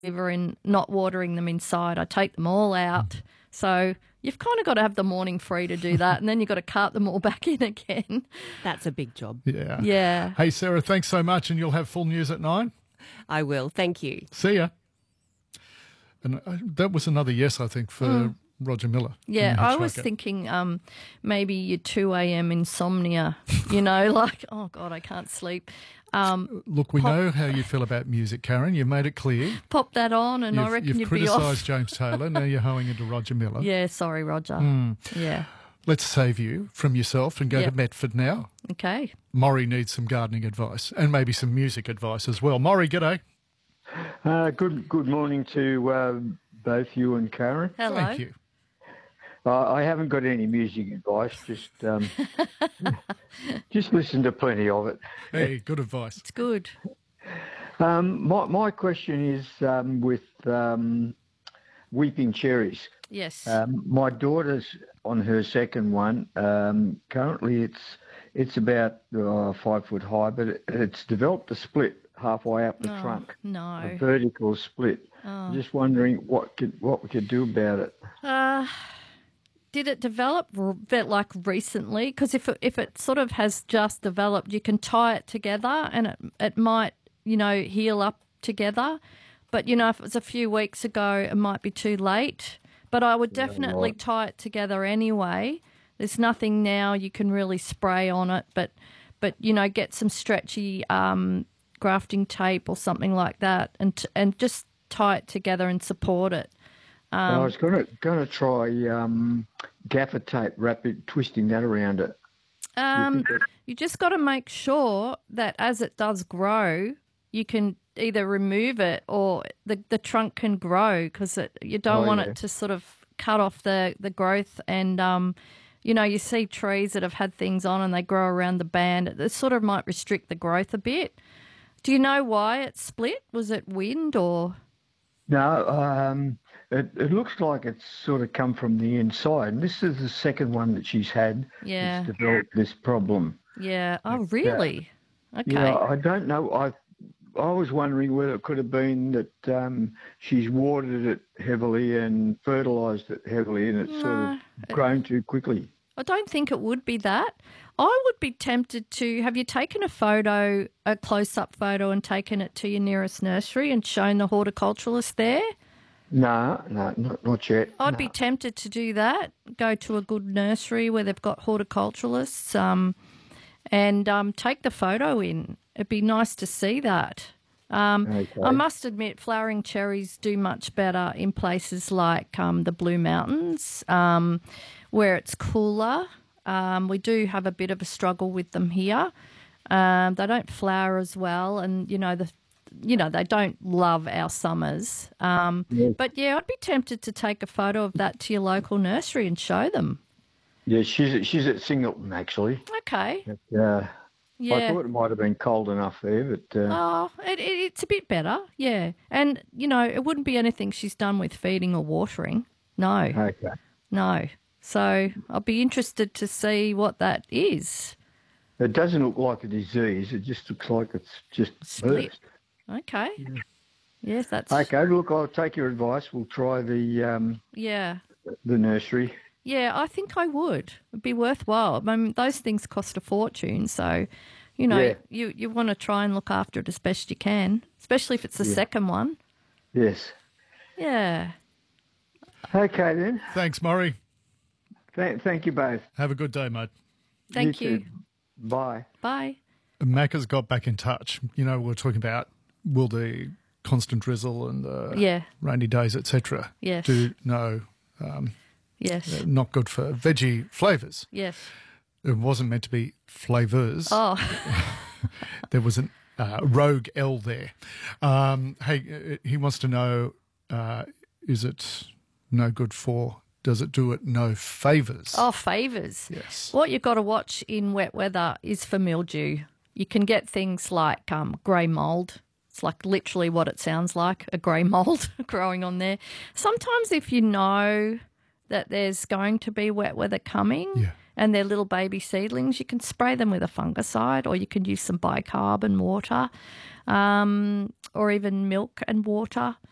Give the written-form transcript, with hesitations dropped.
believer in not watering them inside. I take them all out. So you've kind of got to have the morning free to do that, and then you've got to cart them all back in again. That's a big job. Yeah. Yeah. Hey, Sarah, thanks so much, and you'll have full news at 9. I will. Thank you. See ya. And that was another yes, I think, for Roger Miller. Yeah, I was Hitchhiker. thinking maybe your 2 a.m. insomnia, like, oh, God, I can't sleep. Look, we know how you feel about music, Karen. You've made it clear. Pop that on and I reckon You've you'd be off. criticised James Taylor. Now you're hoeing into Roger Miller. Yeah, sorry, Roger. Yeah, Let's save you from yourself and go Yep. to Medford now. okay. Maury needs some gardening advice and maybe some music advice as well. Maury, g'day. Good morning to both you and Karen. Hello. Thank you. I haven't got any music advice. Just listen to plenty of it. Hey, good advice. It's good. My question is with weeping cherries. Yes. My daughter's on her second one. Currently, it's about 5 foot high, but it's developed a split halfway up the trunk. No. A vertical split. Just wondering what we could do about it. Did it develop recently? Because if it sort of has just developed, you can tie it together and it might, heal up together. But, if it was a few weeks ago, it might be too late. But I would definitely tie it together anyway. There's nothing now you can really spray on it, but get some stretchy grafting tape or something like that and just tie it together and support it. I was going to try gaffer tape, twisting that around it. You just got to make sure that as it does grow, you can either remove it or the trunk can grow because you don't want it to sort of cut off the growth. And, you see trees that have had things on and they grow around the band. It sort of might restrict the growth a bit. Do you know why it split? Was it wind or...? No, it looks like it's sort of come from the inside. And this is the second one that she's had that's developed this problem. Yeah. Oh, really? Okay. Yeah, I don't know. I was wondering whether it could have been that she's watered it heavily and fertilised it heavily and it's sort of grown too quickly. I don't think it would be that. I would be tempted to, have you taken a close-up photo and taken it to your nearest nursery and shown the horticulturalist there? No, not yet. I'd be tempted to do that, go to a good nursery where they've got horticulturalists and take the photo in. It'd be nice to see that. Okay. I must admit, flowering cherries do much better in places like the Blue Mountains, where it's cooler. We do have a bit of a struggle with them here. They don't flower as well, and they don't love our summers. But yeah, I'd be tempted to take a photo of that to your local nursery and show them. Yeah, she's at Singleton actually. Okay. But, Yeah. I thought it might have been cold enough there, but... it's a bit better, yeah. And, it wouldn't be anything she's done with feeding or watering. No. Okay. No. So I'll be interested to see what that is. It doesn't look like a disease. It just looks like it's just Split. burst. Okay. Yeah. Yes, that's... Okay, look, I'll take your advice. We'll try the nursery. Yeah, I think I would. It'd be worthwhile. I mean, those things cost a fortune, so, you want to try and look after it as best you can, especially if it's the second one. Yes. Yeah. Okay, then. Thanks, Maury. Thank you both. Have a good day, mate. Thank you. Too. Bye. Bye. Macca's got back in touch. We're talking about will the constant drizzle and the rainy days, etc. Yes. do no Yes. not good for veggie flavours. Yes. It wasn't meant to be flavours. Oh. There was a rogue L there. Hey, he wants to know, is it no good for, does it do it no favours? Oh, favours. Yes. What you've got to watch in wet weather is for mildew. You can get things like grey mould. It's like literally what it sounds like, a grey mould growing on there. Sometimes if you know that there's going to be wet weather coming and they're little baby seedlings, you can spray them with a fungicide or you can use some bicarb and water or even milk and water.